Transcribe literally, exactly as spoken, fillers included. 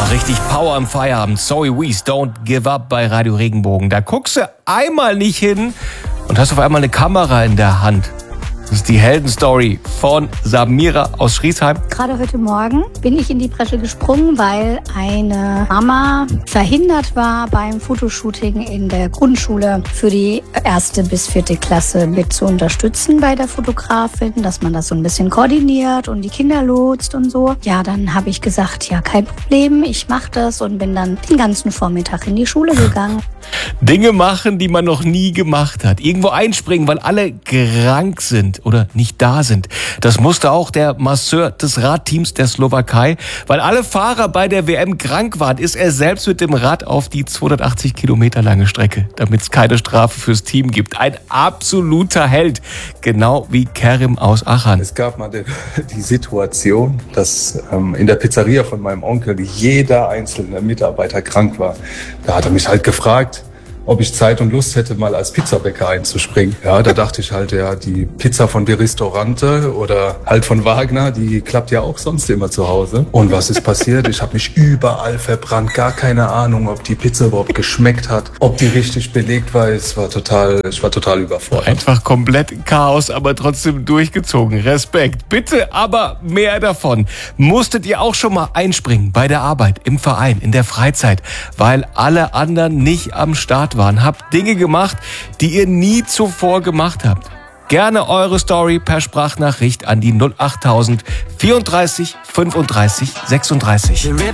Richtig Power im Feierabend. Zoe Wees, Don't Give Up bei Radio Regenbogen. Da guckst du einmal nicht hin und hast auf einmal eine Kamera in der Hand. Das ist die Heldenstory von Samira aus Schriesheim. Gerade heute Morgen bin ich in die Bresche gesprungen, weil eine Mama verhindert war, beim Fotoshooting in der Grundschule für die erste bis vierte Klasse mit zu unterstützen bei der Fotografin, dass man das so ein bisschen koordiniert und die Kinder lotst und so. Ja, dann habe ich gesagt, ja, kein Problem, ich mache das und bin dann den ganzen Vormittag in die Schule gegangen. Dinge machen, die man noch nie gemacht hat. Irgendwo einspringen, weil alle krank sind oder nicht da sind. Das musste auch der Masseur des Radteams der Slowakei. Weil alle Fahrer bei der W M krank waren, ist er selbst mit dem Rad auf die zweihundertachtzig Kilometer lange Strecke, damit es keine Strafe fürs Team gibt. Ein absoluter Held, genau wie Kerim aus Aachen. Es gab mal die, die Situation, dass ähm, in der Pizzeria von meinem Onkel jeder einzelne Mitarbeiter krank war. Da hat er mich halt gefragt, ob ich Zeit und Lust hätte, mal als Pizzabäcker einzuspringen. Ja, da dachte ich halt, ja, die Pizza von der Restaurante oder halt von Wagner, die klappt ja auch sonst immer zu Hause. Und was ist passiert? Ich habe mich überall verbrannt, gar keine Ahnung, ob die Pizza überhaupt geschmeckt hat, ob die richtig belegt war. Es war total, ich war total überfordert. Einfach komplett Chaos, aber trotzdem durchgezogen. Respekt. Bitte aber mehr davon. Musstet ihr auch schon mal einspringen bei der Arbeit, im Verein, in der Freizeit, weil alle anderen nicht am Start waren, habt Dinge gemacht, die ihr nie zuvor gemacht habt. Gerne eure Story per Sprachnachricht an die null achttausend vierunddreißig fünfunddreißig sechsunddreißig.